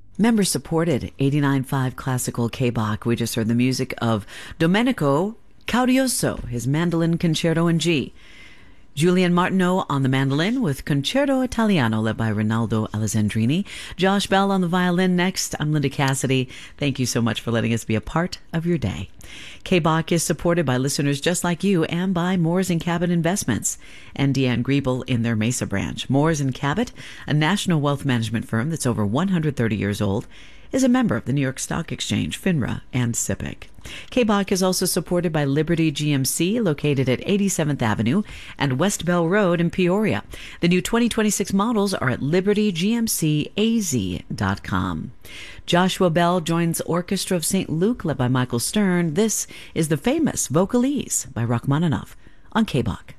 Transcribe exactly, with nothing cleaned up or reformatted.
Member supported eighty-nine point five Classical K-Bach. We just heard the music of Domenico Caudioso, his mandolin concerto in G. Julian Martineau on the mandolin with Concerto Italiano led by Rinaldo Alessandrini. Josh Bell on the violin next. I'm Linda Cassidy. Thank you so much for letting us be a part of your day. K-Bach is supported by listeners just like you and by Moores and Cabot Investments and Deanne Griebel in their Mesa branch. Moores and Cabot, a national wealth management firm that's over one hundred thirty years old, is a member of the New York Stock Exchange, FINRA, and SIPC. K-Bach is also supported by Liberty G M C, located at eighty-seventh Avenue and West Bell Road in Peoria. The new twenty twenty-six models are at liberty g m c a z dot com. Joshua Bell joins Orchestra of Saint Luke, led by Michael Stern. This is the famous Vocalese by Rachmaninoff on K-Bach.